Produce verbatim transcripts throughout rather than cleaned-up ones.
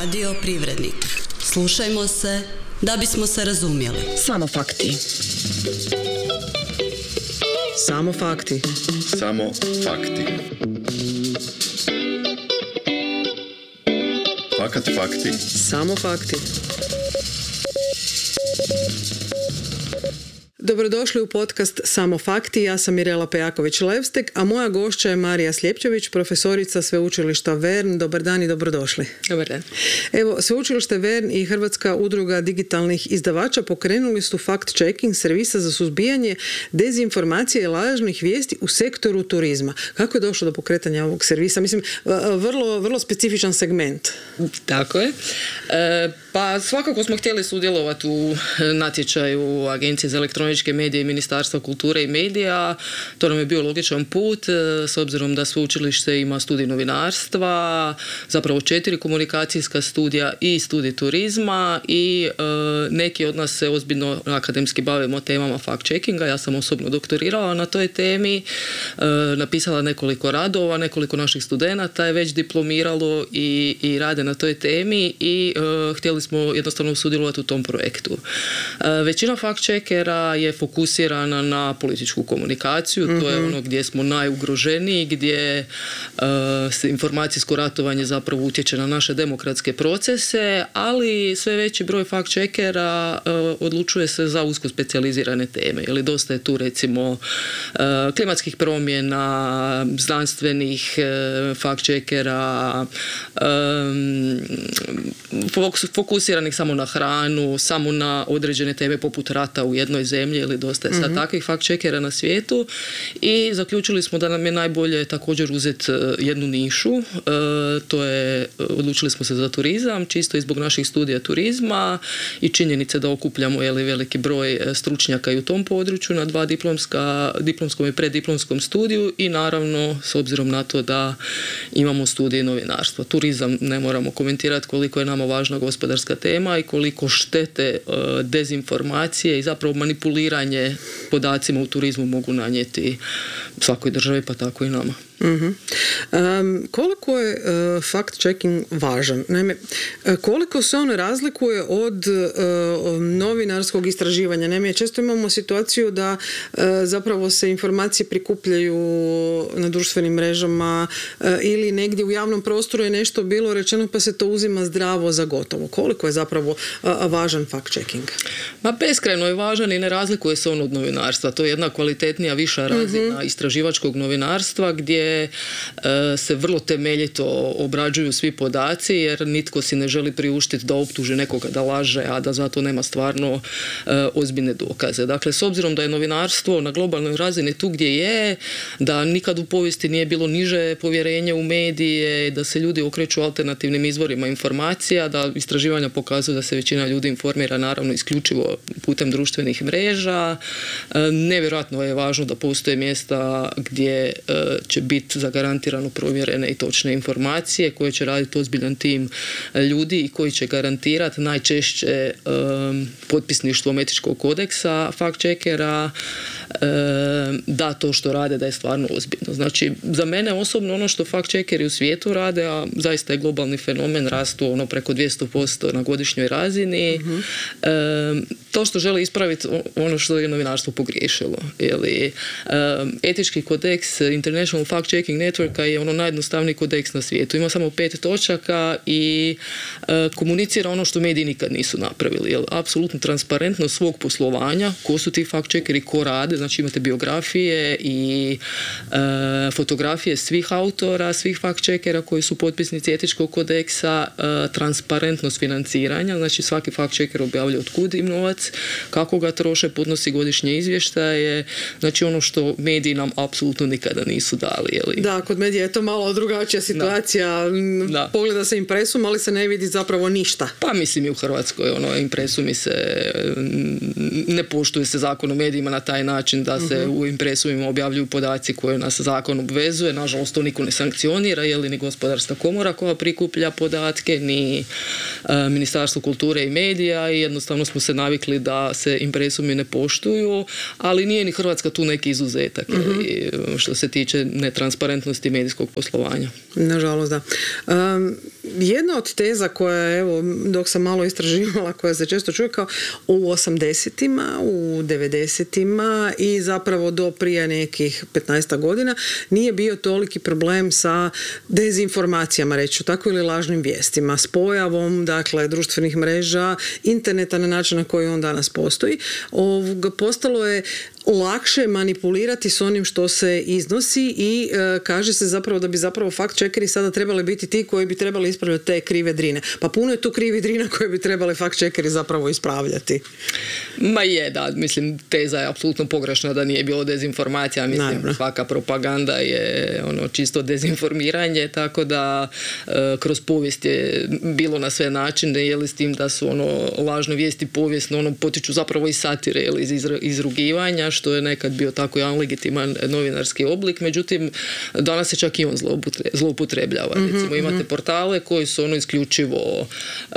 Radio Privrednik. Slušajmo se da bismo se razumjeli. Samo fakti. Samo fakti. Samo fakti. Fakat fakti. Samo fakti. Dobrodošli u podcast Samo fakti, ja sam Mirela Pejaković-Levstek, a moja gošća je Marija Sljepčević, profesorica Sveučilišta Vern. Dobar dan i dobrodošli. Dobar dan. Evo, Sveučilište Vern i Hrvatska udruga digitalnih izdavača pokrenuli su fact-checking servisa za suzbijanje dezinformacije i lažnih vijesti u sektoru turizma. Kako je došlo do pokretanja ovog servisa? Mislim, vrlo, vrlo specifičan segment. Tako je. E, pa svakako smo htjeli sudjelovati u natječaju Agencije za elektroničke medije i Ministarstva kulture i medija. To nam je bio logičan put, s obzirom da sveučilište ima studij novinarstva, zapravo četiri komunikacijska studija i studij turizma i e, neki od nas se ozbiljno akademski bavimo temama fact-checkinga. Ja sam osobno doktorirala na toj temi, e, napisala nekoliko radova, nekoliko naših studenata je već diplomiralo i, i rade na toj temi i e, htjeli smo jednostavno sudjelovati u tom projektu. E, većina fact-checkera je fokusirana na političku komunikaciju, mm-hmm. to je ono gdje smo najugroženiji, gdje uh, se informacijsko ratovanje zapravo utječe na naše demokratske procese, ali sve veći broj fact-checkera uh, odlučuje se za usko specijalizirane teme. Ili dosta je tu recimo uh, klimatskih promjena, znanstvenih uh, fact-checkera, um, fokusiranih samo na hranu, samo na određene teme poput rata u jednoj zemlji ili dosta je sad mm-hmm. takvih fact-checkera na svijetu i zaključili smo da nam je najbolje također uzeti jednu nišu. E, to je, odlučili smo se za turizam, čisto i zbog naših studija turizma i činjenice da okupljamo jeli, veliki broj stručnjaka i u tom području na dva diplomska, diplomskom i preddiplomskom studiju i naravno s obzirom na to da imamo studije novinarstva. Turizam ne moramo komentirati koliko je nama važna gospodarska tema i koliko štete e, dezinformacije i zapravo manipuliranje podacima u turizmu mogu nanijeti svakoj državi, pa tako i nama. Uh-huh. Um, koliko je uh, fact-checking važan? Naime, koliko se on razlikuje od uh, novinarskog istraživanja? Naime, često imamo situaciju da uh, zapravo se informacije prikupljaju na društvenim mrežama uh, ili negdje u javnom prostoru je nešto bilo rečeno pa se to uzima zdravo za gotovo. Koliko je zapravo uh, važan fact-checking? Ma beskrajno je važan i ne razlikuje se on od novinarstva. To je jedna kvalitetnija, viša razina uh-huh. istraživačkog novinarstva gdje se vrlo temeljito obrađuju svi podaci jer nitko si ne želi priuštiti da optuži nekoga da laže, a da zato nema stvarno e, ozbiljne dokaze. Dakle, s obzirom da je novinarstvo na globalnoj razini tu gdje je, da nikad u povijesti nije bilo niže povjerenje u medije, da se ljudi okreću alternativnim izvorima informacija, da istraživanja pokazuju da se većina ljudi informira naravno isključivo putem društvenih mreža. E, nevjerojatno je važno da postoje mjesta gdje e, će biti zagarantirano provjerene i točne informacije koje će raditi ozbiljan tim ljudi i koji će garantirati najčešće um, potpisništvom etičkog kodeksa fact-checkera um, da to što rade da je stvarno ozbiljno. Znači, za mene osobno ono što fact-checkeri u svijetu rade, a zaista je globalni fenomen, rastu ono preko dvjesto posto na godišnjoj razini, uh-huh. um, to što žele ispraviti ono što je novinarstvo pogriješilo. Ili, um, etički kodeks International Fact-Checking Networka je ono najjednostavniji kodeks na svijetu. Ima samo pet točaka i e, komunicira ono što mediji nikad nisu napravili. Jel, apsolutno transparentno svog poslovanja, ko su ti fact-checkeri, ko rade, znači imate biografije i e, fotografije svih autora, svih fact-checkera koji su potpisnici etičkog kodeksa, e, transparentnost financiranja, znači svaki fact-checker objavlja otkud im novac, kako ga troše, podnosi godišnje izvještaje, znači ono što mediji nam apsolutno nikada nisu dali. Jeli. Da, kod medija je to malo drugačija situacija. Da. Pogleda se impresum, ali se ne vidi zapravo ništa. Pa mislim i u Hrvatskoj ono, impresumi se ne poštuje se zakon o medijima na taj način da se uh-huh. u impresumima objavljuju podaci koje nas zakon obvezuje. Nažalost, to niko ne sankcionira, je li ni gospodarska komora koja prikuplja podatke, ni uh, Ministarstvo kulture i medija i jednostavno smo se navikli da se impresumi ne poštuju, ali nije ni Hrvatska tu neki izuzetak uh-huh. što se tiče netransparentnosti medijskog poslovanja. Nažalost, da. Um, jedna od teza koja, evo, dok sam malo istraživala, koja se često čuje kao u osamdesetima, u devedesetima i zapravo do prije nekih petnaest godina nije bio toliki problem sa dezinformacijama, reću tako, ili lažnim vijestima, s pojavom, dakle, društvenih mreža, interneta na način na koji on danas postoji. Ovoga, postalo je lakše manipulirati s onim što se iznosi i e, kaže se zapravo da bi zapravo fact-checkeri sada trebali biti ti koji bi trebali ispravljati te krive drine. Pa puno je tu krivi drina koje bi trebali fact-checkeri zapravo ispravljati. Ma je, da, mislim, teza je apsolutno pogrešna da nije bilo dezinformacija, mislim, Naravno. svaka propaganda je ono čisto dezinformiranje, tako da e, kroz povijest je bilo na sve načine, jeli, s tim da su ono lažne vijesti povijesno ono potiču zapravo iz satire, jeli, iz izrugivanja, što je nekad bio tako jedan legitiman novinarski oblik, međutim danas se čak i on zloupotrebljava. Mm-hmm, Recimo imate mm-hmm. portale koji su ono isključivo e,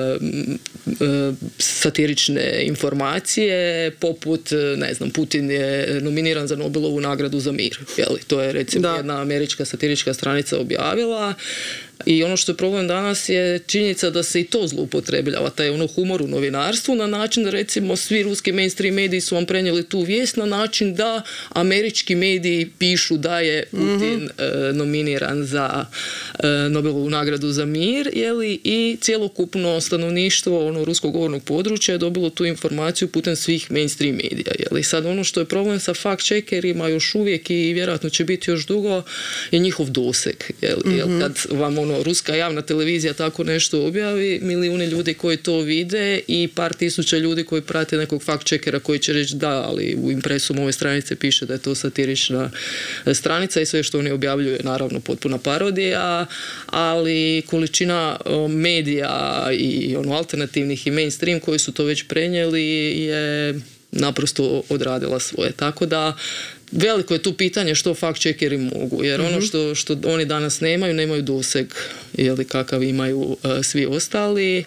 e, satirične informacije, poput, ne znam, Putin je nominiran za Nobelovu nagradu za mir. Jeli? To je recimo da. jedna američka satirička stranica objavila. I ono što je problem danas je činjenica da se i to zloupotrebljava, taj ono humor u novinarstvu, na način da recimo svi ruski mainstream mediji su vam prenijeli tu vijest na način da američki mediji pišu da je Putin mm-hmm. e, nominiran za e, Nobelovu nagradu za mir, jeli, i cjelokupno stanovništvo ono ruskog govornog područja je dobilo tu informaciju putem svih mainstream medija. Jeli. Sad ono što je problem sa fact-checkerima još uvijek i vjerojatno će biti još dugo je njihov doseg. Jeli. Mm-hmm. Jel, kad vam ono ruska javna televizija tako nešto objavi, milijuni ljudi koji to vide i par tisuća ljudi koji prate nekog fact-checkera koji će reći da, ali u impresumu ove stranice piše da je to satirična stranica i sve što oni objavljuju je naravno potpuna parodija, ali količina medija i ono alternativnih i mainstream koji su to već prenijeli je naprosto odradila svoje. Tako da veliko je tu pitanje što fact-checkeri mogu, jer mm-hmm. ono što, što oni danas nemaju, nemaju doseg, jeli, kakav imaju uh, svi ostali,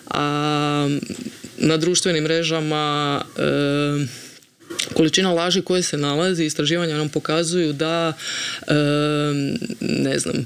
a na društvenim mrežama uh, količina laži koje se nalazi, istraživanja nam pokazuju da e, ne znam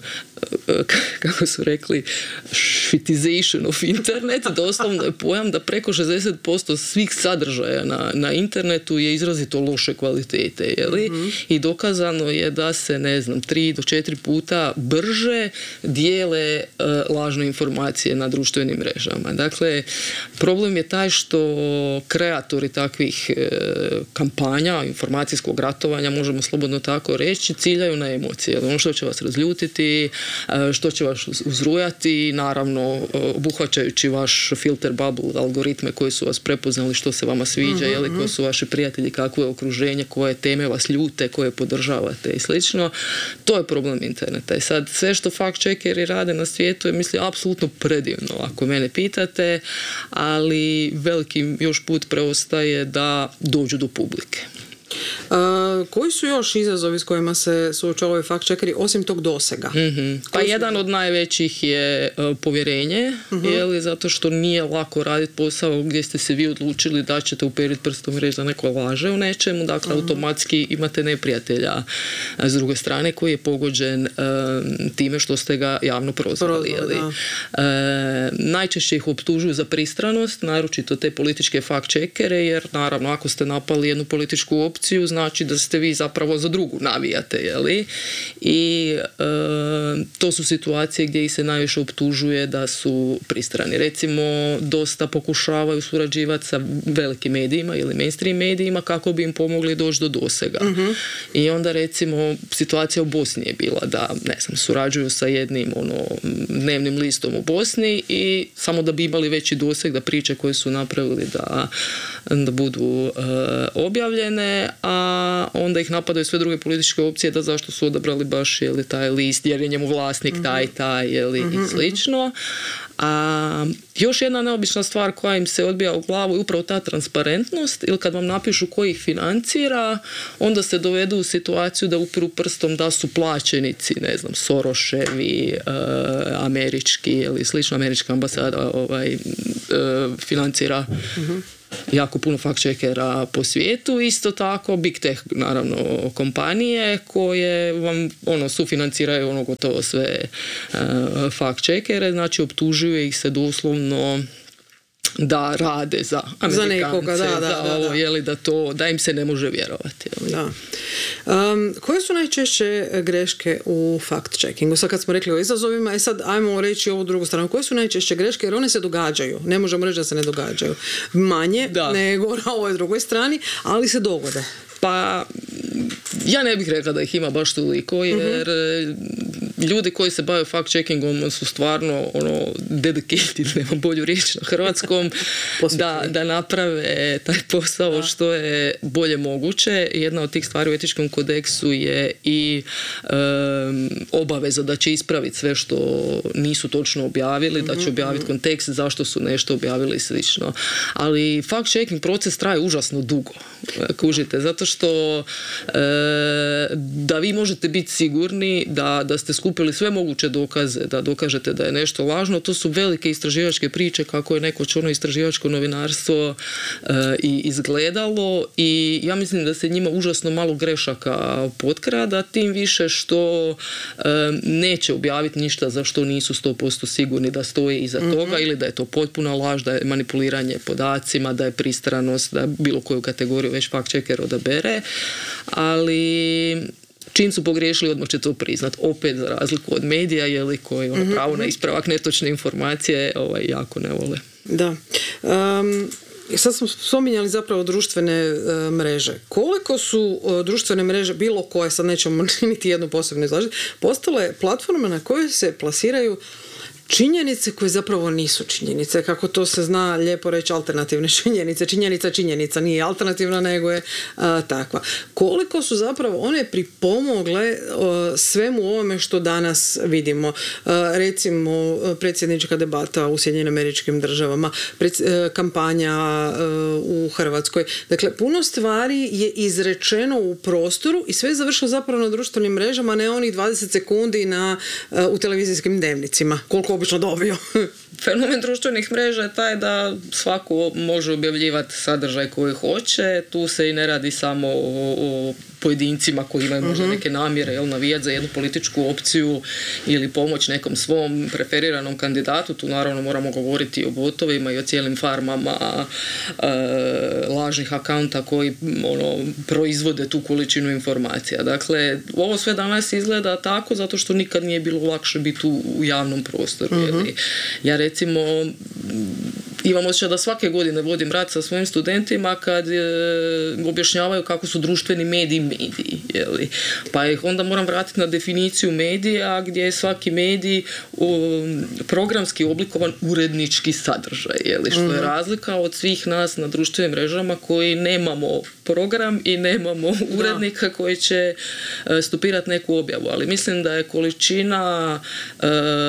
kako su rekli shitization of internet, doslovno je pojam da preko šezdeset posto svih sadržaja na, na internetu je izrazito loše kvalitete, jeli? Mm-hmm. I dokazano je da se, ne znam, tri do četiri puta brže dijele e, lažne informacije na društvenim mrežama. Dakle, problem je taj što kreatori takvih e, kampanja, informacijskog ratovanja, možemo slobodno tako reći, ciljaju na emocije. Ono što će vas razljutiti, što će vas uzrujati, naravno obuhvaćajući vaš filter bubble, algoritme koji su vas prepoznali, što se vama sviđa, uh-huh, jeli, koji su vaši prijatelji, kakvo je okruženje, koje teme vas ljute, koje podržavate i slično. To je problem interneta. I sad sve što fact-checkeri rade na svijetu je, mislim, apsolutno predivno, ako mene pitate, ali veliki još put preostaje da dođu do publike. Uh, koji su još izazovi s kojima se suočavaju fact-checkeri osim tog dosega? Mm-hmm. Pa koji jedan su... od najvećih je uh, povjerenje, uh-huh. jeli, zato što nije lako raditi posao gdje ste se vi odlučili da ćete uperiti prstom i reći da neko laže u nečemu, dakle uh-huh. automatski imate neprijatelja s druge strane koji je pogođen uh, time što ste ga javno prozvali. Jeli. Uh, najčešće ih optužuju za pristranost, naročito te političke fact-checkere, jer naravno ako ste napali jednu političku opciju, znači da ste vi zapravo za drugu navijate, jeli? I e, to su situacije gdje ih se najviše optužuje da su pristrani. Recimo, dosta pokušavaju surađivati sa velikim medijima ili mainstream medijima kako bi im pomogli doći do dosega. Uh-huh. I onda recimo situacija u Bosni je bila da, ne znam, surađuju sa jednim ono, dnevnim listom u Bosni i samo da bi imali veći doseg, da priče koje su napravili da, da budu e, objavljene, a onda ih napadaju sve druge političke opcije da zašto su odabrali baš, jeli, taj list, jer je njemu vlasnik taj, taj, jeli, mm-hmm. i slično. A još jedna neobična stvar koja im se odbija u glavu je upravo ta transparentnost, ili kad vam napišu ko ih financira, onda se dovedu u situaciju da upiru prstom da su plaćenici, ne znam, Soroševi, uh, američki ili slično, američka ambasada ovaj, uh, financira mm-hmm. jako puno fact-checkera po svijetu, isto tako big tech naravno kompanije koje vam ono sufinanciraju ono gotovo sve uh, fact-checkere, znači optužuje ih se doslovno da rade za Amerikance, za nekoga, da, da, za da, ovo, da. Jeli, da, to, da im se ne može vjerovati. Jeli. Da. Um, koje su najčešće greške u fact-checkingu? Sad kad smo rekli o izazovima, e sad ajmo reći ovu drugu stranu. Koje su najčešće greške? Jer one se događaju. Ne možemo reći da se ne događaju. Manje da. nego na ovoj drugoj strani, ali se dogode. Pa, ja ne bih rekla da ih ima baš toliko, jer uh-huh. ljudi koji se bave fact-checkingom su stvarno ono, dedicated, nema bolju riječ na hrvatskom, da, da naprave taj posao da. što je bolje moguće. Jedna od tih stvari u etičkom kodeksu je i um, obaveza da će ispraviti sve što nisu točno objavili, uh-huh. da će objaviti kontekst zašto su nešto objavili i slično. Ali fact-checking proces traje užasno dugo, kužite, zato što što e, da vi možete biti sigurni da, da ste skupili sve moguće dokaze, da dokažete da je nešto lažno, to su velike istraživačke priče kako je nekoć ono istraživačko novinarstvo e, i izgledalo i ja mislim da se njima užasno malo grešaka potkrada, tim više što e, neće objaviti ništa za što nisu sto posto sigurni da stoji iza mm-hmm. toga ili da je to potpuna laž, da je manipuliranje podacima, da je pristranost, da bilo koju kategoriju već fact-checker odabere. Ali čim su pogriješili odmah će to priznat. Opet za razliku od medija, jeli, koji ono mm-hmm. pravo na ispravak netočne informacije ovaj, jako ne vole. Da. Um, sad smo spominjali zapravo društvene uh, mreže. Koliko su uh, društvene mreže, bilo koje, sad nećemo niti jednu posebno izlažiti, postale platforme na koje se plasiraju činjenice koje zapravo nisu činjenice, kako to se zna lijepo reći, alternativne činjenice. Činjenica činjenica nije alternativna, nego je a, takva. Koliko su zapravo one pripomogle a, svemu ovome što danas vidimo? A, recimo, predsjednička debata u Sjedinjenim Američkim Državama, pred, a, kampanja a, u Hrvatskoj. Dakle, puno stvari je izrečeno u prostoru i sve je završilo zapravo na društvenim mrežama, ne onih dvadeset sekundi na, a, u televizijskim dnevnicima. Koliko obično dobio. Fenomen društvenih mreža je taj da svako može objavljivati sadržaj koji hoće. Tu se i ne radi samo o, o pojedincima koji imaju možda neke namjere, jel, navijati za jednu političku opciju ili pomoć nekom svom preferiranom kandidatu. Tu naravno moramo govoriti o botovima i o cijelim farmama e, lažnih akaunta koji ono, proizvode tu količinu informacija. Dakle, ovo sve danas izgleda tako zato što nikad nije bilo lakše biti u, u javnom prostoru. Mm-hmm. Ja recimo imam osjećaj da svake godine vodim rad sa svojim studentima kad e, objašnjavaju kako su društveni mediji mediji. Jeli? Pa ih onda moram vratiti na definiciju medija gdje je svaki medij um, programski oblikovan urednički sadržaj. Jeli? Što je razlika od svih nas na društvenim mrežama koji nemamo program i nemamo urednika koji će uh, stopirati neku objavu. Ali mislim da je količina uh,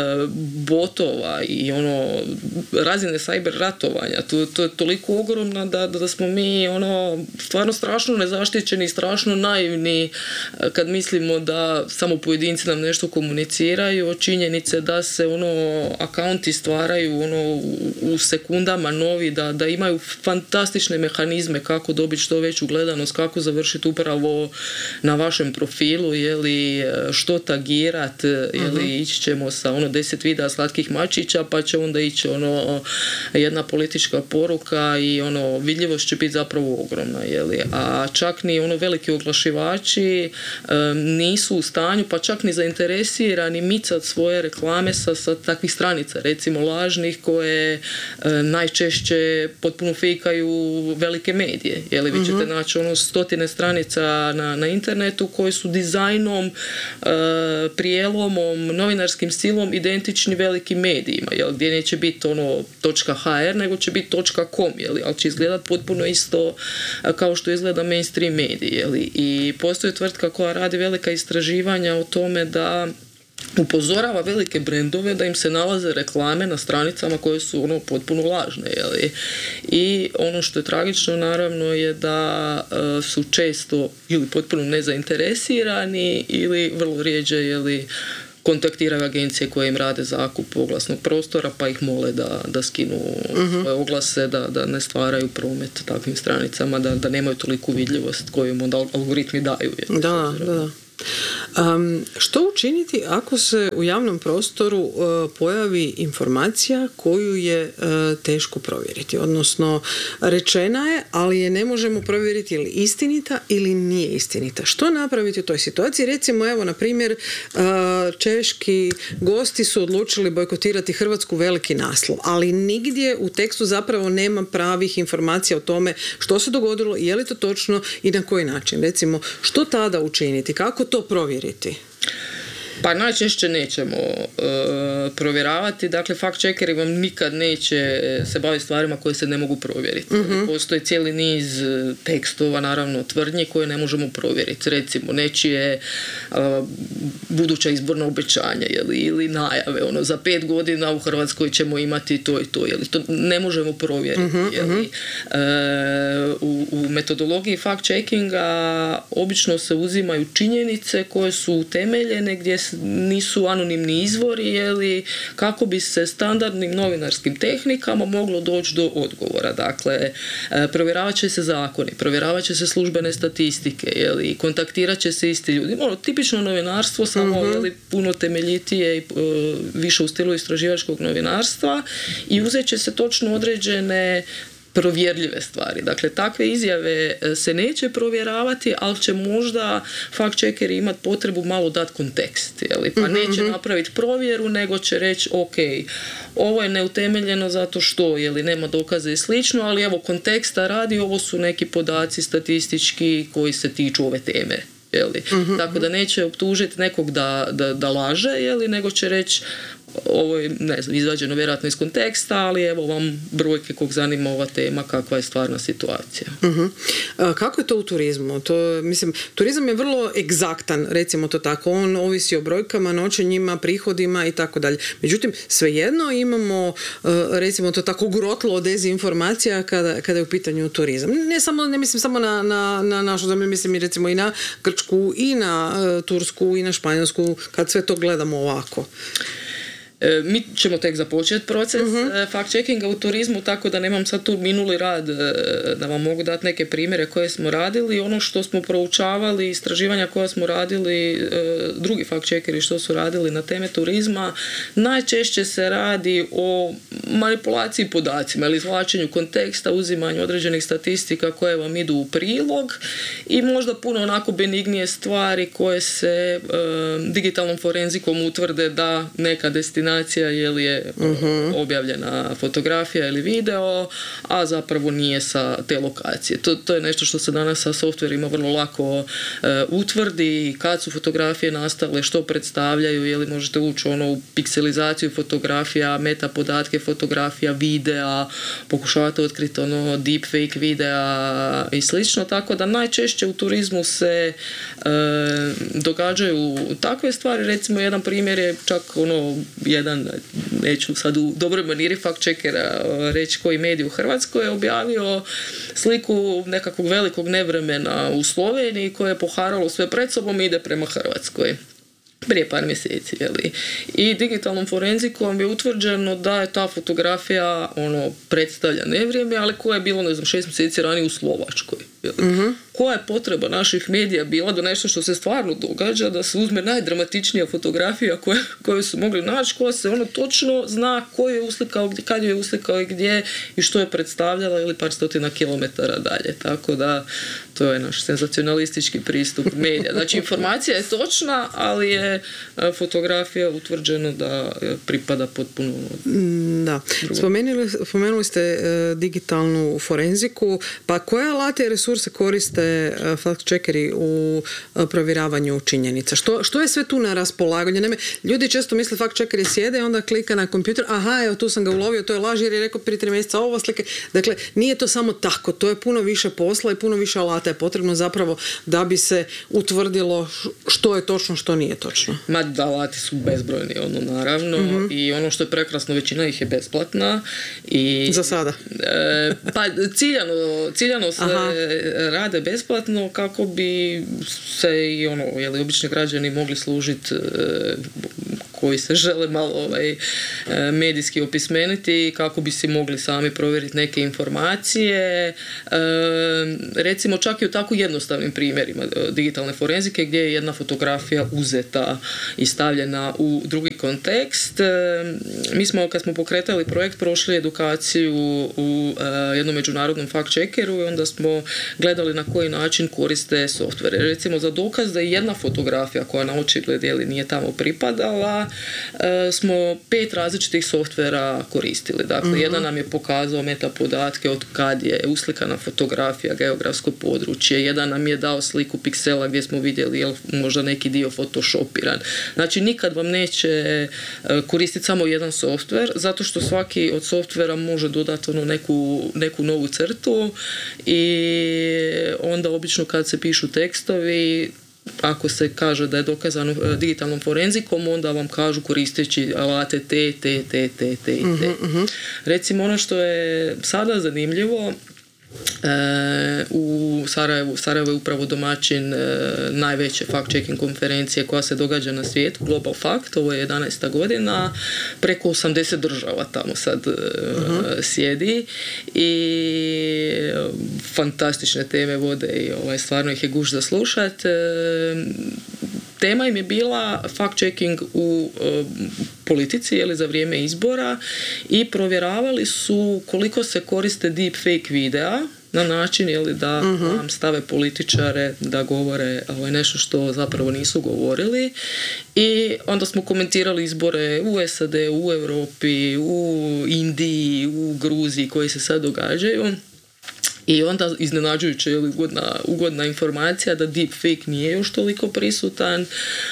botova i ono razine cyber ratovanja, to, to je toliko ogromna da, da smo mi ono stvarno strašno nezaštićeni, strašno naivni kad mislimo da samo pojedinci nam nešto komuniciraju, činjenice da se ono akaunti stvaraju ono u, u sekundama novi, da, da imaju fantastične mehanizme kako dobiti što veću gledanost, kako završiti upravo na vašem profilu, jeli što tagirat, jeli uh-huh. ići ćemo sa ono deset videa slatkih mačića, pa će onda ići ono jedna politička poruka i ono vidljivost će biti zapravo ogromna, jeli? A čak ni ono veliki oglašivači um, nisu u stanju, pa čak ni zainteresirani micat svoje reklame sa, sa takvih stranica, recimo lažnih, koje um, najčešće potpuno fejkaju velike medije, jeli? Vi ćete naći ono stotine stranica na, na internetu koje su dizajnom, uh, prijelomom, novinarskim stilom identični velikim medijima, jel? Gdje neće biti ono .hr, nego će biti .com, jeli? Ali će izgledat potpuno isto kao što izgleda mainstream mediji, jeli? I postoji tvrtka koja radi velika istraživanja o tome da upozorava velike brendove da im se nalaze reklame na stranicama koje su ono potpuno lažne, jeli? I ono što je tragično naravno je da uh, su često ili potpuno nezainteresirani ili vrlo rijeđe, jeli, kontaktiraju agencije koje im rade zakup oglasnog prostora pa ih mole da, da skinu uh-huh. svoje oglase, da, da ne stvaraju promet takvim stranicama, da, da nemaju toliku vidljivost koju im onda algoritmi daju. Je. Da, da, da. Um, što učiniti ako se u javnom prostoru uh, pojavi informacija koju je uh, teško provjeriti? Odnosno, rečena je, ali je ne možemo provjeriti ili istinita ili nije istinita. Što napraviti u toj situaciji? Recimo, evo, na primjer, uh, češki gosti su odlučili bojkotirati Hrvatsku, veliki naslov, ali nigdje u tekstu zapravo nema pravih informacija o tome što se dogodilo, je li to točno i na koji način. Recimo, što tada učiniti? Kako to provjeriti? Pa najčešće nećemo e, provjeravati, dakle fact-checkeri vam nikad neće se baviti stvarima koje se ne mogu provjeriti. Mm-hmm. Postoji cijeli niz tekstova, naravno tvrdnji koje ne možemo provjeriti. Recimo nečije a, buduća izborna obećanja jeli, ili najave, ono, za pet godina u Hrvatskoj ćemo imati to i to, jeli, to ne možemo provjeriti. Mm-hmm. Jeli. E, u, u metodologiji fact-checkinga obično se uzimaju činjenice koje su utemeljene, gdje nisu anonimni izvori, jeli, kako bi se standardnim novinarskim tehnikama moglo doći do odgovora. Dakle, provjeravat će se zakoni, provjeravat će se službene statistike, jeli, kontaktirat će se isti ljudi. Ono, tipično novinarstvo, samo mm-hmm. jeli, puno temeljitije i uh, više u stilu istraživačkog novinarstva i uzet će se točno određene provjerljive stvari. Dakle, takve izjave se neće provjeravati, ali će možda fact-checkeri imati potrebu malo dati kontekst. Jeli? Pa neće mm-hmm. napraviti provjeru, nego će reći, ok, ovo je neutemeljeno zato što, jeli, nema dokaza i slično, ali evo konteksta radi, ovo su neki podaci statistički koji se tiču ove teme. Jeli? Mm-hmm. Tako da neće optužiti nekog da, da, da laže, jeli, nego će reći ovo je, ne znam, izvađeno vjerojatno iz konteksta, ali evo vam brojke kog zanima ova tema, kakva je stvarna situacija. Uh-huh. A kako je to u turizmu? To, mislim, turizam je vrlo egzaktan, recimo to tako. On ovisi o brojkama, noćenjima, prihodima i tako dalje. Međutim, svejedno imamo, recimo to tako, grotlo od dezinformacija kada, kada je u pitanju turizam. Ne samo, ne mislim samo na, na, na našu zemlju, mislim i recimo i na Grčku, i na uh, Tursku, i na Španjolsku, kad sve to gledamo ovako. Mi ćemo tek započeti proces uh-huh. fact-checkinga u turizmu, tako da nemam sad tu minuli rad da vam mogu dati neke primjere koje smo radili. Ono što smo proučavali, istraživanja koja smo radili, drugi fact-checkeri što su radili na teme turizma, najčešće se radi o manipulaciji podacima ili izvlačenju konteksta, uzimanju određenih statistika koje vam idu u prilog i možda puno onako benignije stvari koje se um, digitalnom forenzikom utvrde da neka destinacija je li je uh-huh. objavljena fotografija ili video, a zapravo nije sa te lokacije. To, to je nešto što se danas sa softverima vrlo lako uh, utvrdi, kad su fotografije nastale, što predstavljaju, je li možete ući ono u pikselizaciju fotografija, meta podatke fotografija, videa, pokušavate otkriti ono deepfake videa i slično, tako da najčešće u turizmu se uh, događaju takve stvari. Recimo jedan primjer je čak ono jedan, neću sad u dobroj maniri fact-checkera reći koji medij u Hrvatskoj je objavio sliku nekakvog velikog nevremena u Sloveniji koje je poharalo sve pred sobom i ide prema Hrvatskoj. Prije par mjeseci, jeli. I digitalnom forenzikom je utvrđeno da je ta fotografija ono, predstavlja nevrijeme, ali koja je bilo, ne znam, šest mjeseci ranije u Slovačkoj. Mm-hmm. Koja je potreba naših medija bila do nešto što se stvarno događa, da se uzme najdramatičnija fotografija koje, koju su mogli naći, koja se ono točno zna ko je uslikao, kad je uslikao i gdje i što je predstavljala ili par stotina kilometara dalje. Tako da to je naš senzacionalistički pristup medija. Znači informacija je točna, ali je fotografija utvrđeno da pripada potpuno da. Spomenuli, spomenuli ste uh, digitalnu forenziku, pa koje alate i resurse koriste uh, fact-checkeri u uh, provjeravanju činjenica? Što, što je sve tu na raspolaganju? Naime, ljudi često misle fact-checkeri sjede, onda klika na kompjuter, aha, evo tu sam ga ulovio, to je laž jer je rekao prije tri mjeseca ovo slike. Dakle, nije to samo tako, to je puno više posla i puno više alata je potrebno zapravo da bi se utvrdilo što je točno, što nije točno. Ma da, alati su bezbrojni, ono, naravno, mm-hmm. i ono što je prekrasno, većina ih je besplatna. I, za sada? E, pa ciljano, ciljano se Aha. rade besplatno kako bi se i ono, jeli, obični građani mogli služiti e, koji se žele malo ovaj, medijski opismeniti kako bi si mogli sami provjeriti neke informacije. Recimo čak i u tako jednostavnim primjerima digitalne forenzike gdje je jedna fotografija uzeta i stavljena u drugi kontekst. Mi smo, kad smo pokretali projekt, prošli edukaciju u jednom međunarodnom fact-checkeru i onda smo gledali na koji način koriste softvere. Recimo za dokaz da je jedna fotografija koja na očigled nije tamo pripadala, smo pet različitih softvera koristili. Dakle, uh-huh. jedan nam je pokazao meta podatke od kad je uslikana fotografija, geografsko područje, jedan nam je dao sliku piksela gdje smo vidjeli je li možda neki dio photoshopiran. Znači, nikad vam neće koristiti samo jedan softver, zato što svaki od softvera može dodati ono neku, neku novu crtu i onda obično kad se pišu tekstovi, ako se kaže da je dokazano digitalnom forenzikom, onda vam kažu koristeći alate te, te, te, te, te i te. Uh-huh. Recimo, ono što je sada zanimljivo, E, u Sarajevu, Sarajevo je upravo domaćin e, najveće fact-checking konferencije koja se događa na svijetu, Global Fact, ovo je jedanaesta godina, preko osamdeset država tamo sad e, uh-huh. sjedi i fantastične teme vode i ovaj, stvarno ih je gušt za slušat. E, tema im je bila fact-checking u e, politici, jeli, za vrijeme izbora i provjeravali su koliko se koriste deepfake videa na način, jeli, da uh-huh. vam stave političare da govore ovaj, nešto što zapravo nisu govorili i onda smo komentirali izbore u S A D, u Europi, u Indiji, u Gruziji koji se sad događaju. I onda iznenađujuće je ugodna, ugodna informacija da deepfake nije još toliko prisutan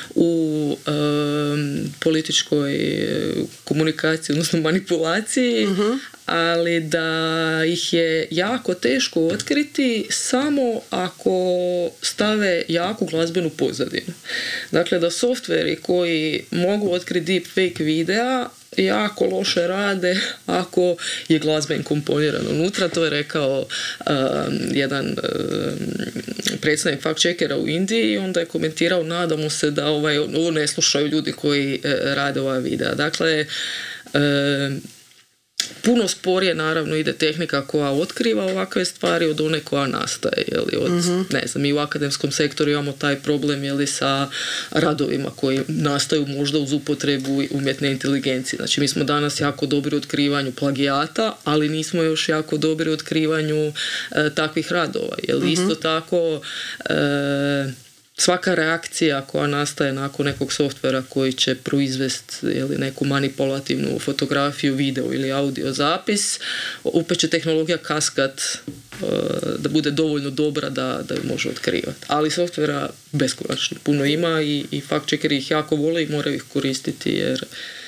u um, političkoj komunikaciji, odnosno manipulaciji, uh-huh. ali da ih je jako teško otkriti samo ako stave jaku glazbenu pozadinu. Dakle, da softveri koji mogu otkriti deepfake videa jako loše rade ako je glazba inkomponiran unutra. To je rekao um, jedan um, predstavnik fact-checkera u Indiji i onda je komentirao, nadamo se da ovaj, ovo ne slušaju ljudi koji uh, rade ova videa. Dakle, um, puno sporije naravno ide tehnika koja otkriva ovakve stvari od one koja nastaje. Jeli, od, uh-huh. ne znam, mi u akademskom sektoru imamo taj problem, jeli, sa radovima koji nastaju možda uz upotrebu umjetne inteligencije. Znači, mi smo danas jako dobri u otkrivanju plagijata, ali nismo još jako dobri u otkrivanju e, takvih radova. Jeli, uh-huh. isto tako e, svaka reakcija koja nastaje nakon nekog softvera koji će proizvesti ili neku manipulativnu fotografiju, video ili audio zapis, opet će tehnologija kaskat uh, da bude dovoljno dobra da, da ju može otkrivati. Ali softvera beskonačno puno ima i, i fact-checkeri ih jako vole i moraju ih koristiti jer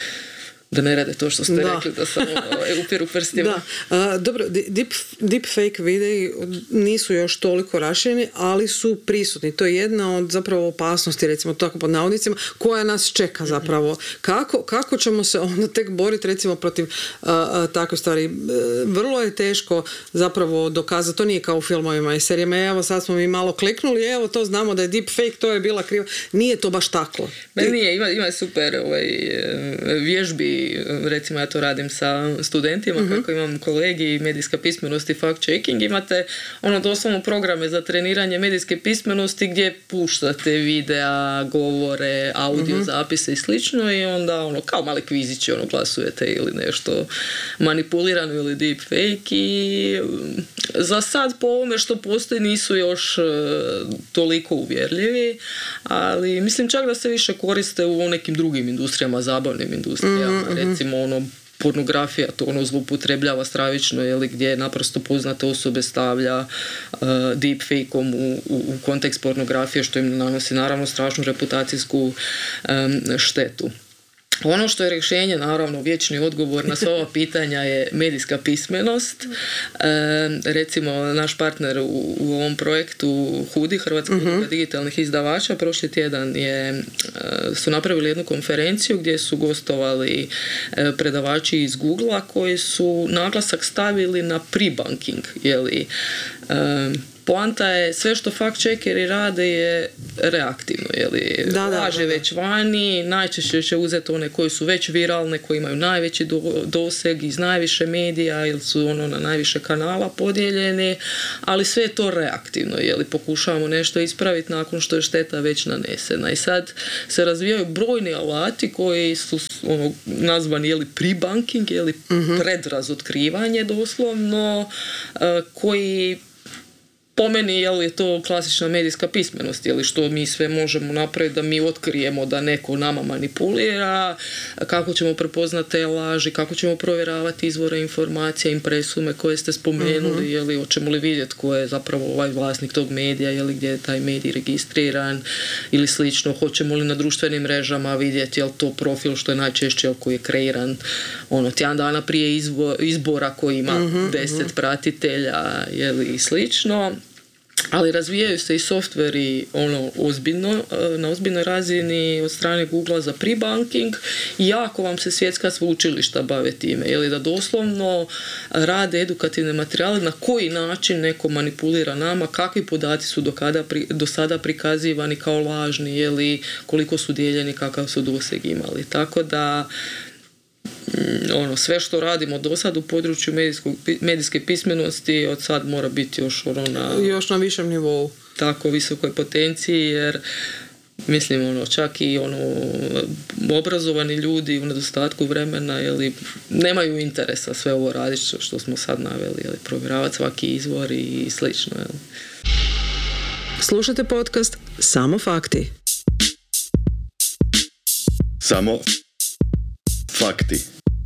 da ne rade to što ste da. rekli, da samo upiru prstima. Da. A, dobro, deep, deepfake videi nisu još toliko rašireni, ali su prisutni. To je jedna od zapravo opasnosti, recimo tako pod navodnicima, koja nas čeka zapravo. Kako, kako ćemo se onda tek boriti recimo protiv a, a, takve stvari? Vrlo je teško zapravo dokazati, to nije kao u filmovima i serijama, evo sad smo mi malo kliknuli, evo to znamo da je deepfake, to je bila kriva. Nije to baš tako. Ne, nije, ima, ima super ovaj, vježbi. Recimo ja to radim sa studentima, uh-huh. kako imam kolegij medijska pismenost i fact-checking, imate ono doslovno programe za treniranje medijske pismenosti gdje puštate videa, govore, audio uh-huh. zapise i slično i onda ono kao mali kvizići ono glasujete ili nešto manipulirano ili deepfake i za sad po ovome što postoji nisu još toliko uvjerljivi, ali mislim čak da se više koriste u nekim drugim industrijama, zabavnim industrijama. Mm-hmm. Recimo ono pornografija to ono zloupotrebljava stravično, jeli, gdje naprosto poznate osobe stavlja uh, deepfake-om u, u, u kontekst pornografije što im nanosi naravno strašnu reputacijsku um, štetu. Ono što je rješenje, naravno, vječni odgovor na sva ova pitanja je medijska pismenost. E, recimo, naš partner u, u ovom projektu Hudi, Hrvatska udruga uh-huh. digitalnih izdavača, prošli tjedan je, su napravili jednu konferenciju gdje su gostovali predavači iz Googlea koji su naglasak stavili na pre-banking, jeli, e, poanta je sve što fact-checkeri rade je reaktivno, jeli, da, da, laže da, da. već vani, najčešće će uzeti one koji su već viralne, koji imaju najveći do, doseg iz najviše medija ili su ono na najviše kanala podijeljeni, ali sve je to reaktivno, jeli, pokušavamo nešto ispraviti nakon što je šteta već nanesena. I sad se razvijaju brojni alati koji su ono, nazvani jeli, pre-banking, jeli, uh-huh. predrazotkrivanje doslovno, uh, koji po meni je li to klasična medijska pismenost, je li što mi sve možemo napraviti da mi otkrijemo da neko nama manipulira, kako ćemo prepoznati te laži, kako ćemo provjeravati izvore informacija, impresume koje ste spomenuli, uh-huh. je li, hoćemo li vidjeti ko je zapravo ovaj vlasnik tog medija, je li gdje je taj medij registriran ili slično, hoćemo li na društvenim mrežama vidjeti je li to profil što je najčešće koji je kreiran ono tjedan dana prije izbo, izbora koji ima uh-huh, deset uh-huh. pratitelja, je li i slično. Ali razvijaju se i softveri ono ozbiljno, na ozbiljnoj razini od strane Googlea za pre-banking i jako vam se svjetska sveučilišta bave time, je li da doslovno rade edukativne materijale na koji način neko manipulira nama, kakvi podaci su do, kada, do sada prikazivani kao lažni, je li koliko su dijeljeni, kakav su doseg imali. Tako da ono, sve što radimo do sad u području medijske pismenosti od sad mora biti još ono na... Još na višem nivou. Tako visokoj potenciji, jer mislim, ono, čak i ono, obrazovani ljudi u nedostatku vremena, jeli, nemaju interesa sve ovo raditi što, što smo sad naveli, jeli, provjeravati svaki izvor i slično. Jeli. Slušajte podcast Samo fakti. Samo fakti.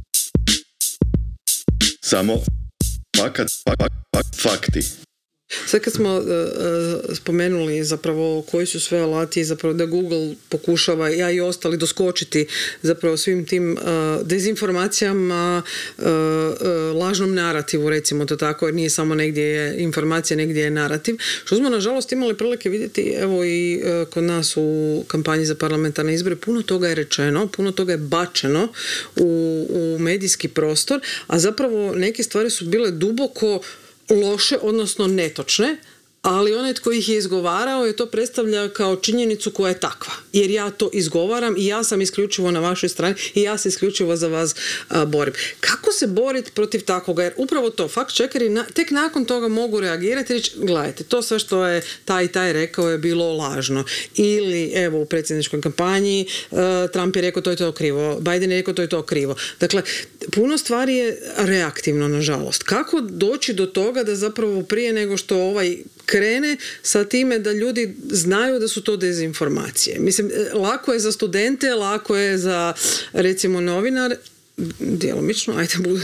Samo fakat, fak, fak, fakti. Sad kad smo uh, spomenuli zapravo koji su sve alati, zapravo da Google pokušava, ja i ostali, doskočiti zapravo svim tim uh, dezinformacijama, uh, uh, lažnom narativu, recimo to tako, jer nije samo negdje je informacija, negdje je narativ. Što smo nažalost imali prilike vidjeti, evo i uh, kod nas u kampanji za parlamentarne izbore, puno toga je rečeno, puno toga je bačeno u, u medijski prostor, a zapravo neke stvari su bile duboko loše, odnosno netočne, ali onaj tko ih je izgovarao je to predstavlja kao činjenicu koja je takva. Jer ja to izgovaram i ja sam isključivo na vašoj strani i ja se isključivo za vas a, borim. Kako se boriti protiv takvoga? Jer upravo to, fact-checkeri na, tek nakon toga mogu reagirati i reći, gledajte, to sve što je taj i taj rekao je bilo lažno. Ili, evo, u predsjedničkoj kampanji uh, Trump je rekao to je to krivo, Biden je rekao to je to krivo. Dakle, puno stvari je reaktivno, nažalost. Kako doći do toga da zapravo prije nego što ovaj krene sa time da ljudi znaju da su to dezinformacije. Mislim, lako je za studente, lako je za, recimo, novinare, djelomično, ajde, budu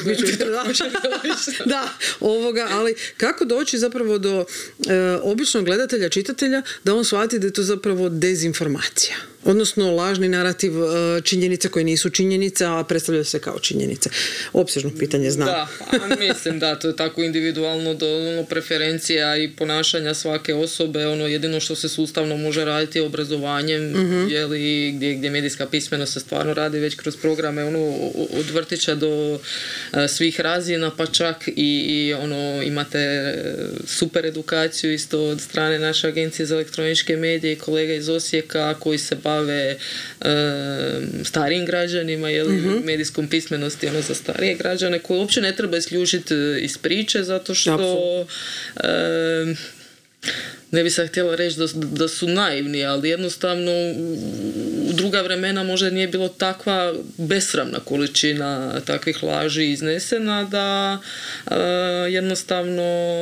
da, ovoga, ali kako doći zapravo do e, običnog gledatelja, čitatelja, da on shvati da je to zapravo dezinformacija. Odnosno lažni narativ, činjenice koje nisu činjenice, a predstavljaju se kao činjenice. Opsežno pitanje, znam. Da, a mislim da to je tako individualno do ono, preferencija i ponašanja svake osobe. Ono, jedino što se sustavno može raditi je obrazovanjem, uh-huh. jeli, gdje, gdje medijska pismenost se stvarno radi već kroz programe ono, od vrtića do a, svih razina, pa čak i, i ono, imate super edukaciju isto od strane naše agencije za elektroničke medije i kolega iz Osijeka koji se bave bave e, starijim građanima, jel, mm-hmm. medijskom pismenosti ono, za starije građane koje uopće ne treba isključiti iz priče zato što e, ne bi sam htjela reći da, da su naivni, ali jednostavno u druga vremena možda nije bilo takva besramna količina takvih laži iznesena da e, jednostavno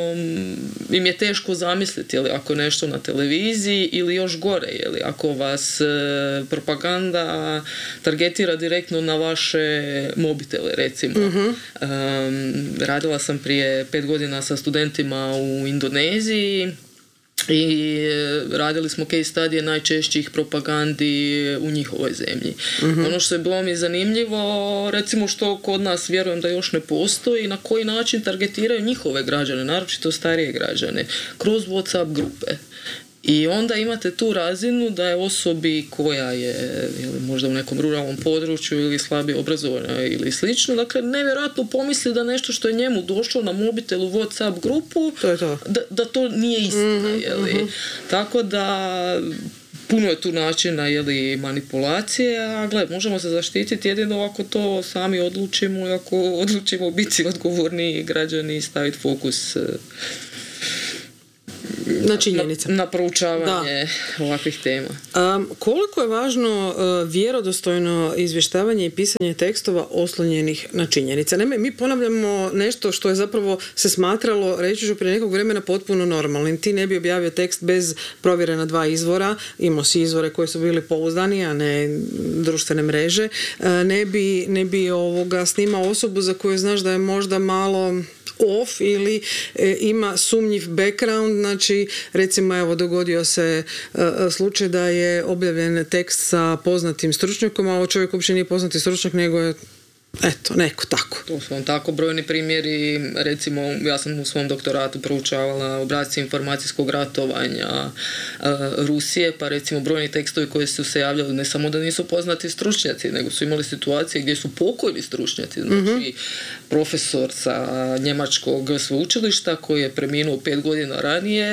im je teško zamisliti, jeli, ako nešto na televiziji ili još gore, jeli, ako vas e, propaganda targetira direktno na vaše mobitele, recimo. Mm-hmm. E, radila sam prije pet godina sa studentima u Indoneziji i radili smo case studije najčešćih propagandi u njihovoj zemlji. Uh-huh. Ono što je bilo mi zanimljivo, recimo što kod nas vjerujem da još ne postoji, na koji način targetiraju njihove građane, naročito starije građane, kroz WhatsApp grupe. I onda imate tu razinu da je osobi koja je ili možda u nekom ruralnom području ili slabije obrazovana ili slično, dakle nevjerojatno pomisli da nešto što je njemu došlo na mobitel u WhatsApp grupu, to je to. Da, da to nije istina. Mm-hmm, jeli? mm-hmm. Tako da puno je tu načina jeli, manipulacije, a gle, možemo se zaštititi jedino ako to sami odlučimo i ako odlučimo biti odgovorni građani i staviti fokus na činjenice. Na, na proučavanje da. ovakvih tema. Um, koliko je važno uh, vjerodostojno izvještavanje i pisanje tekstova oslonjenih na činjenice? Naime, mi ponavljamo nešto što je zapravo se smatralo, reći ću prije nekog vremena, potpuno normalnim. Ti ne bi objavio tekst bez provjere na dva izvora, imao si izvore koji su bili pouzdani, a ne društvene mreže. Uh, ne bi, ne bi ovoga snimao osobu za koju znaš da je možda malo off ili e, ima sumnjiv background, znači recimo evo dogodio se e, slučaj da je objavljen tekst sa poznatim stručnjakom, a ovo čovjek uopće nije poznati stručnjak, nego je eto, neko tako. To su vam tako brojni primjeri, recimo ja sam u svom doktoratu proučavala obrasce informacijskog ratovanja uh, Rusije, pa recimo brojni tekstovi koji su se javljali ne samo da nisu poznati stručnjaci, nego su imali situacije gdje su pokojni stručnjaci, znači mm-hmm. profesor sa njemačkog sveučilišta koji je preminuo pet godina ranije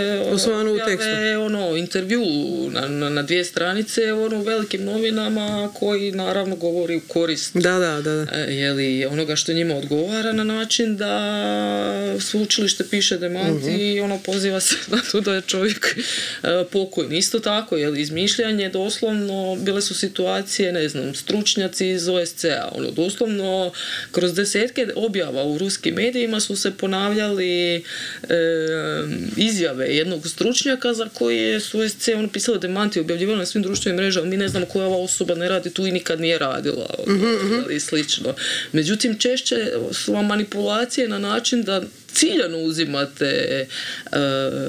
objave ono, intervju na, na, na dvije stranice ono, u velikim novinama koji naravno govori u korist da, da, da. Jeli, onoga što njima odgovara na način da sveučilište piše demanti uh-huh. i ono poziva se na to da je čovjek uh, pokojni. Isto tako, jeli, izmišljanje doslovno, bile su situacije, ne znam, stručnjaci iz O S C A, ono, doslovno kroz desetke objava u ruskim medijima su se ponavljali e, izjave jednog stručnjaka za koje su O S C ono pisali demanti, objavljivali na svim društvenim mrežama, mi ne znamo koja ova osoba ne radi tu i nikad nije radila. Ono, uh-huh. i slično. Međutim, češće su vam manipulacije na način da ciljano uzimate uh,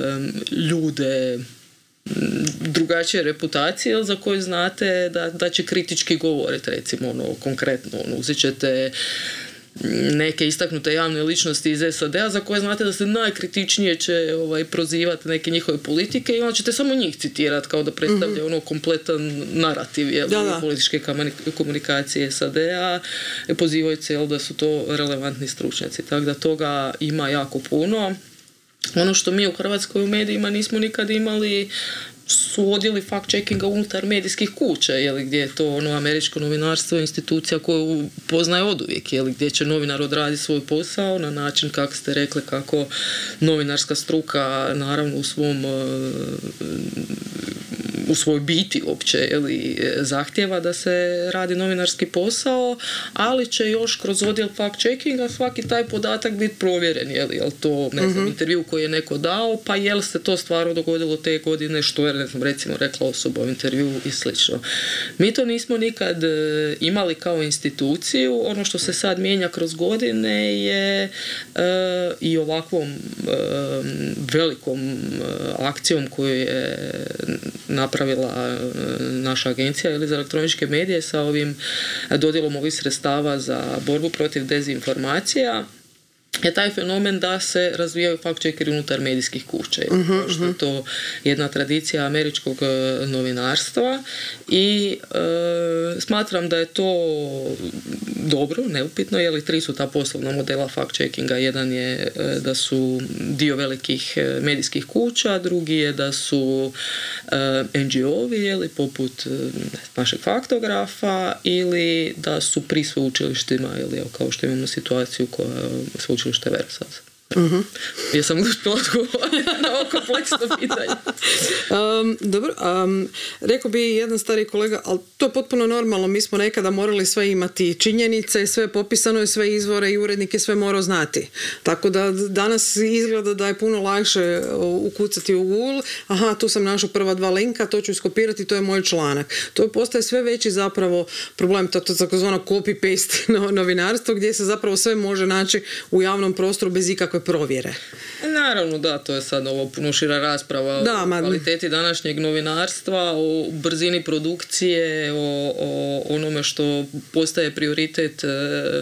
ljude drugačije reputacije za koje znate da, da će kritički govoriti, recimo ono, konkretno ono, uzet ćete neke istaknute javne ličnosti iz S A D-a za koje znate da se najkritičnije će ovaj, prozivati neke njihove politike i onda ćete samo njih citirati kao da predstavlja mm-hmm. ono kompletan narativ jel, da, da. političke komunikacije S A D-a, pozivajući se jel, da su to relevantni stručnjaci. Tako da toga ima jako puno. Ono što mi u Hrvatskoj u medijima nismo nikad imali su odjeli fact-checkinga unutar medijskih kuća, jeli, gdje je to ono, američko novinarstvo institucija koju poznaje oduvijek, jeli, gdje će novinar odraditi svoj posao na način, kako ste rekli, kako novinarska struka naravno u svom u svojoj biti uopće jeli, zahtjeva da se radi novinarski posao, ali će još kroz odjel fact-checkinga svaki taj podatak biti provjeren, jeli, jel to ne znam, mm-hmm. intervju koji je neko dao, pa jel se to stvarno dogodilo te godine, što je ne znam, recimo rekla osoba u intervju i slično. Mi to nismo nikad imali kao instituciju, ono što se sad mijenja kroz godine je uh, i ovakvom uh, velikom uh, akcijom koju je napravila naša agencija ili za elektroničke medije sa ovim dodjelom ovih sredstava za borbu protiv dezinformacija je taj fenomen da se razvijaju fact-checkeri unutar medijskih kuća. Uh-huh, što je to jedna tradicija američkog novinarstva i e, smatram da je to dobro, neupitno, jer tri su ta poslovna modela fact-checkinga. Jedan je e, da su dio velikih medijskih kuća, drugi je da su e, en dži o-vi, jeli, poput e, našeg faktografa, ili da su pri sveučilištima, jeli, kao što imamo situaciju koja sveučilište Versas. Uh-huh. Ja sam uspjela odgovoriti na ovo kompleksno pitanje. Um, dobro, um, rekao bi jedan stari kolega, ali to je potpuno normalno, mi smo nekada morali sve imati činjenice, sve popisano je, sve izvore i urednik je sve morao znati. Tako da danas izgleda da je puno lakše ukucati u Google, aha, tu sam našao prva dva linka, to ću iskopirati, to je moj članak. To postaje sve veći zapravo problem, to je takozvano copy-paste novinarstvo, gdje se zapravo sve može naći u javnom prostoru bez ikakve provjere. Na, naravno, da, to je sad ovo puno šira rasprava da, o ma... kvaliteti današnjeg novinarstva, o brzini produkcije, o, o onome što postaje prioritet e,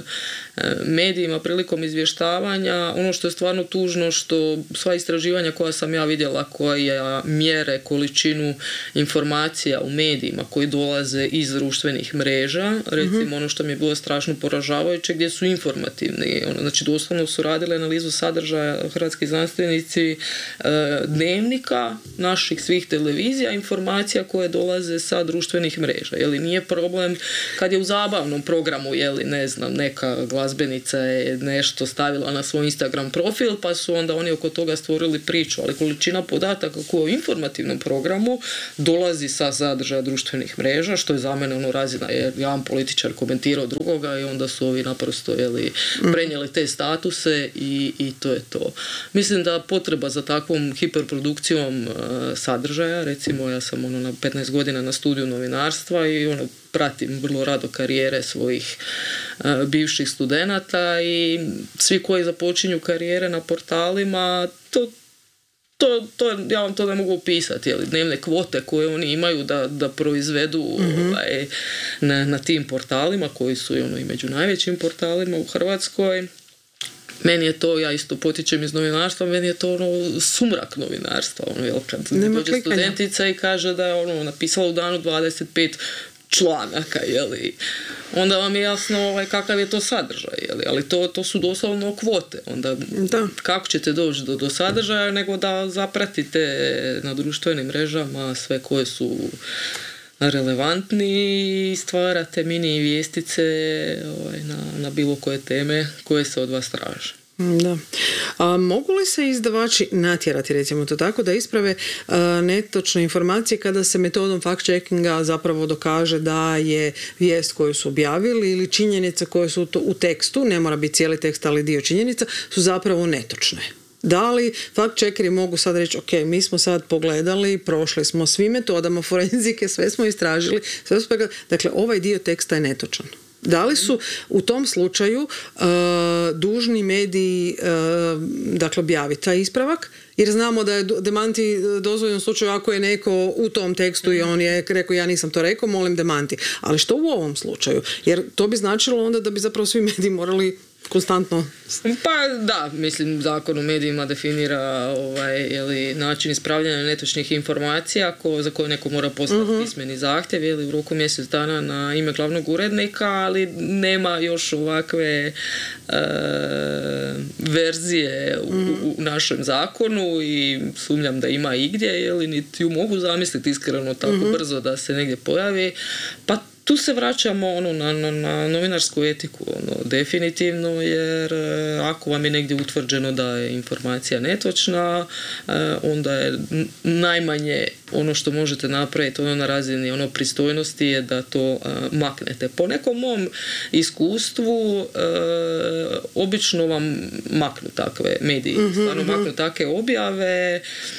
medijima prilikom izvještavanja. Ono što je stvarno tužno, što sva istraživanja koja sam ja vidjela, koja mjere količinu informacija u medijima koji dolaze iz društvenih mreža, recimo mm-hmm. ono što mi je bilo strašno poražavajuće, gdje su informativni. Ono, znači, doslovno su radili analizu sadržaja hrvatski znanstvenici e, dnevnika naših svih televizija, informacija koje dolaze sa društvenih mreža. Jeli, nije problem kad je u zabavnom programu, jeli, ne znam, neka glazbenica je nešto stavila na svoj Instagram profil, pa su onda oni oko toga stvorili priču, ali količina podataka koja u informativnom programu dolazi sa sadržaja društvenih mreža, što je za mene ono razina, jer jedan političar komentirao drugoga i onda su ovi naprosto, jeli, prenijeli te statuse i, i to je to. Mislim da potreba za takvom hiperprodukcijom uh, sadržaja, recimo ja sam ono na petnaest godina na studiju novinarstva i ono pratim vrlo rado karijere svojih uh, bivših studenata i svi koji započinju karijere na portalima, to To, to, ja vam to ne mogu opisati, jeli, dnevne kvote koje oni imaju da, da proizvedu mm-hmm. ovaj, na, na tim portalima koji su ono, i među najvećim portalima u Hrvatskoj. Meni je to, ja isto potičem iz novinarstva, meni je to ono sumrak novinarstva. Ono, jel, kad dođe studentica i kaže da je ono, napisala u danu dvadeset pet članaka, jeli, onda vam je jasno ovaj, kakav je to sadržaj, jeli, ali to, to su doslovno kvote. Onda da. Kako ćete doći do, do sadržaja nego da zapratite na društvenim mrežama sve koje su relevantni i stvarate mini vijestice ovaj, na, na bilo koje teme koje se od vas traže. Da. A, mogu li se izdavači natjerati, recimo to tako, da isprave a, netočne informacije kada se metodom fact-checkinga zapravo dokaže da je vijest koju su objavili ili činjenice koje su to u tekstu, ne mora biti cijeli tekst, ali dio činjenica, su zapravo netočne? Da li fact-checkeri mogu sad reći, ok, mi smo sad pogledali, prošli smo svim metodama forenzike, sve smo istražili, sve smo pogledali, dakle, ovaj dio teksta je netočan. Da li su u tom slučaju uh, dužni mediji uh, dakle objaviti taj ispravak? Jer znamo da je demanti dozvoljen u slučaju ako je neko u tom tekstu i on je rekao ja nisam to rekao, molim demanti. Ali što u ovom slučaju? Jer to bi značilo onda da bi zapravo svi mediji morali konstantno... Pa da, mislim, Zakon o medijima definira ovaj, jeli, način ispravljanja netočnih informacija ko, za koje neko mora poslati uh-huh. pismeni zahtjev, jeli, u roku mjesec dana na ime glavnog urednika, ali nema još ovakve uh, verzije u, uh-huh. u našem zakonu i sumnjam da ima igdje, jeli, niti ju mogu zamisliti iskreno tako uh-huh. brzo da se negdje pojavi, pa tu se vraćamo ono, na, na, na novinarsku etiku, ono, definitivno, jer e, ako vam je negdje utvrđeno da je informacija netočna, e, onda je najmanje ono što možete napraviti ono na razini ono pristojnosti je da to e, maknete. Po nekom mom iskustvu e, obično vam maknu takve mediji, mm-hmm, stvarno mm-hmm. maknu takve objave,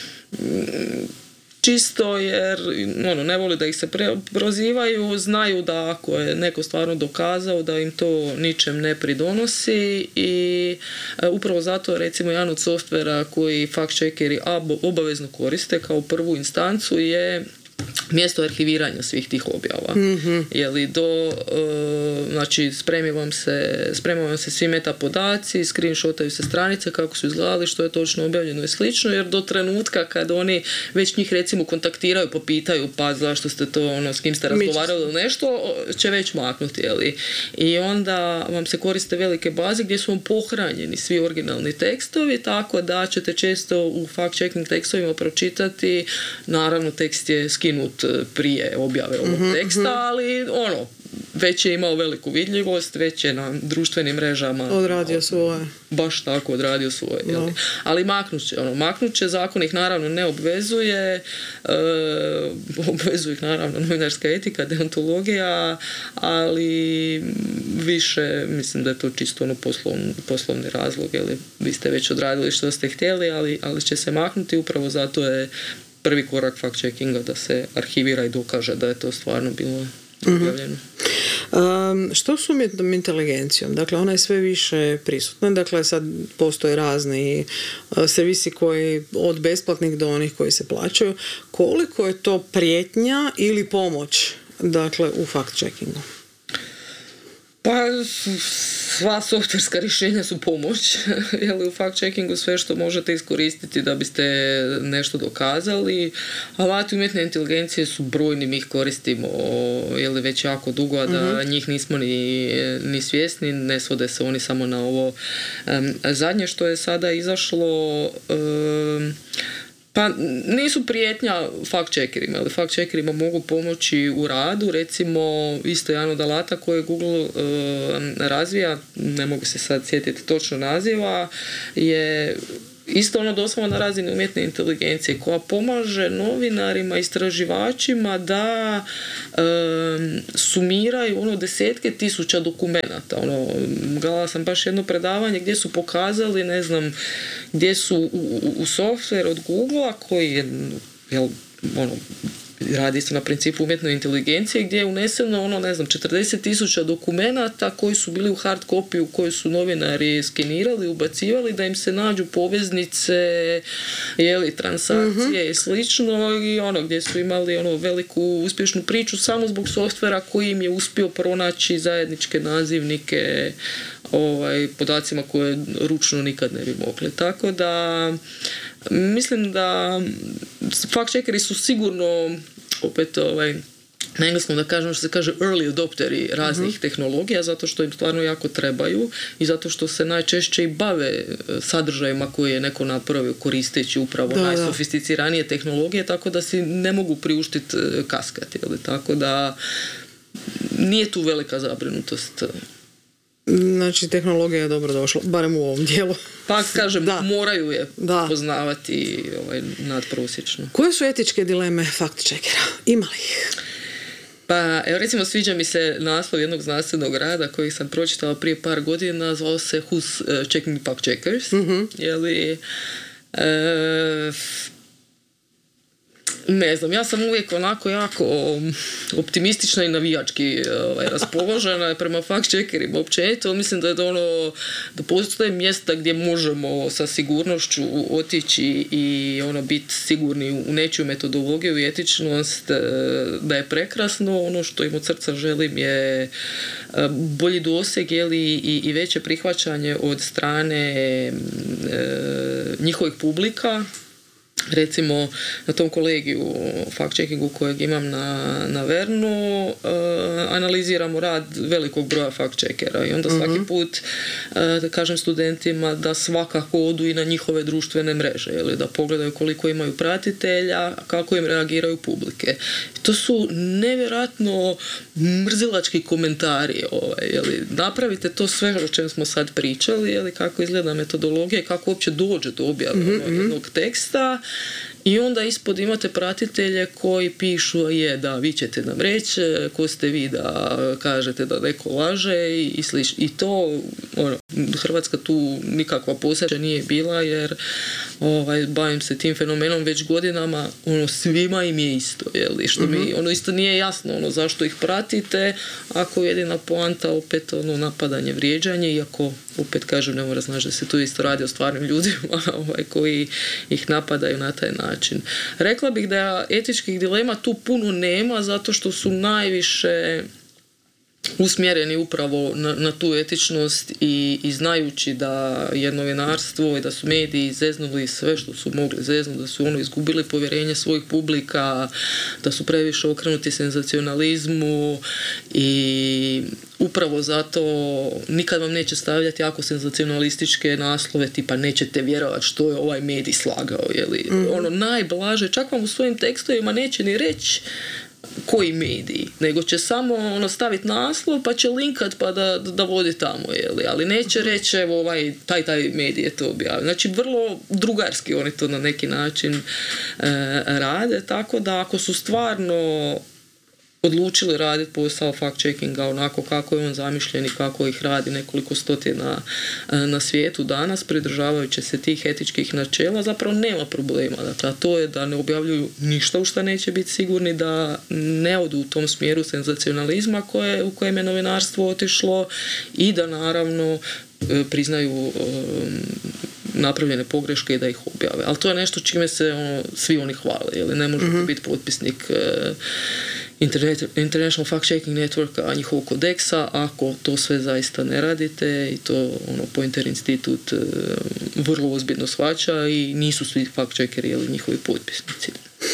čisto jer ono, ne voli da ih se pre- prozivaju, znaju da ako je neko stvarno dokazao da im to ničem ne pridonosi i e, upravo zato recimo jedan od softvera koji fact-checkeri obavezno koriste kao prvu instancu je mjesto arhiviranja svih tih objava. Mm-hmm. Jeli do, uh, znači spremi vam se, sprema vam se svi meta podaci, screenshotaju se stranice kako su izgledali, što je točno objavljeno i slično, jer do trenutka kad oni već njih recimo kontaktiraju, popitaju pa zašto ste to, ono, s kim ste razgovarali ili nešto, će već maknuti, jeli. I onda vam se koriste velike baze gdje su vam pohranjeni svi originalni tekstovi, tako da ćete često u fact-checking tekstovima pročitati, naravno tekst je skinut prije objave ovog mm-hmm, teksta, ali ono, već je imao veliku vidljivost, već je na društvenim mrežama odradio svoje. Baš tako odradio svoje. No. Ali maknut će, ono, maknut će, zakon ih naravno ne obvezuje, e, obvezuje ih naravno novinarska etika, deontologija, ali više mislim da je to čisto ono poslovni, poslovni razlog, jer vi ste već odradili što ste htjeli, ali, ali će se maknuti, upravo zato je prvi korak fact-checkinga da se arhivira i dokaže da je to stvarno bilo objavljeno. Um, što s umjetnom inteligencijom? Dakle, ona je sve više prisutna. Dakle, sad postoje razni uh, servisi koji, od besplatnih do onih koji se plaćaju. Koliko je to prijetnja ili pomoć, dakle, u fact-checkingu? Pa sva softverska rješenja su pomoć, jer u fact-checkingu sve što možete iskoristiti da biste nešto dokazali. Alati umjetne inteligencije su brojni, mi ih koristimo jel, već jako dugo, a da uh-huh. njih nismo ni, ni svjesni, ne svode se oni samo na ovo um, zadnje što je sada izašlo. Um, Pa nisu prijetnja fact-checkerima, ali fact-checkerima mogu pomoći u radu, recimo isto jedan od alata koje Google uh, razvija, ne mogu se sad sjetiti točno naziva, je isto ono doslovno na razini umjetne inteligencije koja pomaže novinarima, istraživačima da um, sumiraju ono desetke tisuća dokumenata. Ono, gledala sam baš jedno predavanje gdje su pokazali, ne znam, gdje su u, u, u software od Googlea koji je, jel, ono, radi se na principu umjetne inteligencije gdje je uneseno ono, ne znam, četrdeset tisuća dokumenata koji su bili u hard kopiju koji su novinari skenirali, ubacivali da im se nađu poveznice, jeli, transakcije uh-huh. i slično i ono gdje su imali ono veliku uspješnu priču samo zbog softvera koji im je uspio pronaći zajedničke nazivnike ovaj, podacima koje ručno nikad ne bi mogli. Tako da mislim da fact-checkeri su sigurno opet ovaj, na engleskom da kažem što se kaže early adopteri raznih uh-huh. tehnologija zato što im stvarno jako trebaju i zato što se najčešće i bave sadržajima koje je neko napravio koristeći upravo da, najsofisticiranije da. tehnologije, tako da si ne mogu priuštiti kaskati. Tako da nije tu velika zabrinutost. Znači, tehnologija je dobro došla, barem u ovom dijelu. Pa, kažem, da. moraju je da. poznavati ovaj, nadprosječno. Koje su etičke dileme fact-checkera? Ima li ih? Pa, evo recimo, sviđa mi se naslov jednog znanstvenog rada koji sam pročitala prije par godina, zvao se Who's uh, Checking Fact-Checkers. Mm-hmm. Jeli, uh, ne znam, ja sam uvijek onako jako optimistična i navijački ovaj, raspoložena prema fact-checkerima općenito. Mislim da je to ono, da postoje mjesta gdje možemo sa sigurnošću otići i ono biti sigurni u nečiju metodologiju i etičnost, da je prekrasno. Ono što im od srca želim je bolji doseg jeli, i, i veće prihvaćanje od strane e, njihovih publika. Recimo na tom kolegiju fact-checkingu kojeg imam na, na Vernu uh, analiziramo rad velikog broja fact-checkera i onda svaki uh-huh. put uh, da kažem studentima da svakako odu i na njihove društvene mreže, jeli, da pogledaju koliko imaju pratitelja, kako im reagiraju publike. I to su nevjerojatno mrzilački komentari. Ovaj, jeli, napravite to sve o čem smo sad pričali, jeli, kako izgleda metodologija i kako uopće dođe do objave uh-huh. jednog teksta. I onda ispod imate pratitelje koji pišu je da vi ćete nam reći ko ste vi da kažete da neko laže i, i slično. I to ono, Hrvatska tu nikakva posebna nije bila jer ovaj, bavim se tim fenomenom već godinama, ono, svima im je isto, jeli, što mi, ono isto nije jasno ono, zašto ih pratite ako je jedina poanta opet ono, napadanje, vrijeđanje, iako opet kažem ne mora znači da se tu isto radi o stvarnim ljudima ovaj, koji ih napadaju na taj način. Rekla bih da etičkih dilema tu puno nema zato što su najviše usmjereni upravo na, na tu etičnost i, i znajući da je novinarstvo i da su mediji zeznuli sve što su mogli zeznuti, da su ono izgubili povjerenje svojih publika, da su previše okrenuti senzacionalizmu i upravo zato nikad vam neće stavljati jako senzacionalističke naslove tipa nećete vjerovati što je ovaj medij slagao, jeli? Mm. Ono najblaže, čak vam u svojim tekstovima neće ni reći koji mediji, nego će samo ono staviti naslov pa će linkat pa da, da vodi tamo, jeli? Ali neće reći evo ovaj, taj taj medij je to objavio. Znači vrlo drugarski oni to na neki način e, rade, tako da ako su stvarno odlučili raditi posao fact-checkinga onako kako je on zamišljen i kako ih radi nekoliko stotina na svijetu danas, pridržavajući se tih etičkih načela, zapravo nema problema. Dakle, a to je da ne objavljuju ništa u što neće biti sigurni, da ne odu u tom smjeru senzacionalizma koje, u kojem je novinarstvo otišlo i da naravno priznaju um, napravljene pogreške i da ih objave. Ali to je nešto čime se ono, svi oni hvale. Jel? Ne možete mm-hmm. biti potpisnik uh, International Fact-Checking Networka, njihovog kodeksa, ako to sve zaista ne radite i to ono, Pointer institut uh, vrlo ozbiljno shvaća i nisu svi fact-checkeri ili njihovi potpisnici.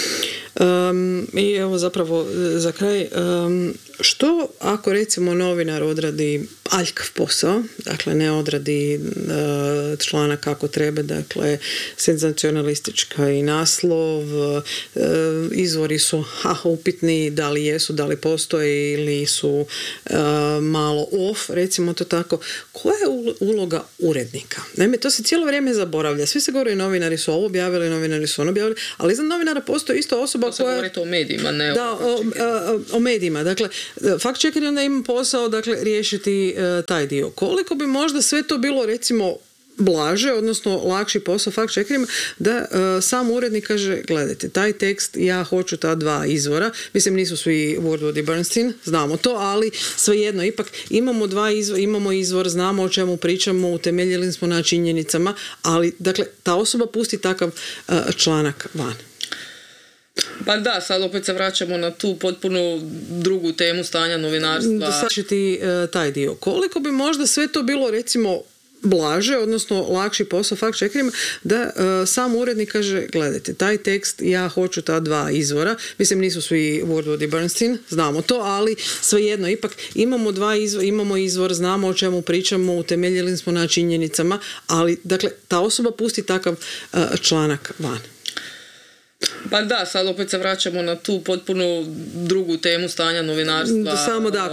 Um, I evo zapravo za kraj, um, što ako recimo novinar odradi aljkav posao, dakle ne odradi uh, članak kako treba, dakle senzacionalistička i naslov, uh, izvori su ha, upitni, da li jesu, da li postoje ili su uh, malo off, recimo to tako. Koja je uloga urednika? Naime, to se cijelo vrijeme zaboravlja. Svi se govore, novinari su ovo objavili, novinari su ono objavili, ali iznad novinara postoji isto osoba to koja... govorite o medijima, ne da, o... o, o, o medijima. Dakle, fact-checker onda ima posao, dakle, riješiti uh, taj dio. Koliko bi možda sve to bilo, recimo, blaže, odnosno lakši posao fact-checkerima, da uh, sam urednik kaže, gledajte, taj tekst, ja hoću ta dva izvora, mislim nisu svi Woodward i Bernstein, znamo to, ali svejedno, ipak imamo dva izvora, imamo izvor, znamo o čemu pričamo, utemeljili smo na činjenicama, ali, dakle, ta osoba pusti takav uh, članak van. Pa da, sad opet se vraćamo na tu potpuno drugu temu stanja novinarstva. Dosačiti uh, taj dio. Koliko bi možda sve to bilo, recimo, blaže, odnosno lakši posao fact-checkerima, da uh, sam urednik kaže, gledajte, taj tekst, ja hoću ta dva izvora, mislim nisu svi Woodward i Bernstein, znamo to, ali svejedno, ipak imamo dva izvora, imamo izvor, znamo o čemu pričamo, utemeljili smo na činjenicama, ali, dakle, ta osoba pusti takav uh, članak van. Pa da, sad opet se vraćamo na tu potpuno drugu temu stanja novinarstva. Samo da,